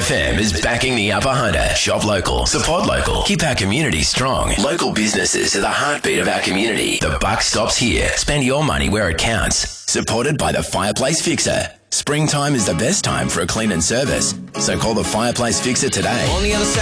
FM is backing the Upper Hunter. Shop local, support local, keep our community strong. Local businesses are the heartbeat of our community. The buck stops here. Spend your money where it counts. Supported by the Fireplace Fixer. Springtime is the best time for a clean and service. So call the Fireplace Fixer today. On the other side.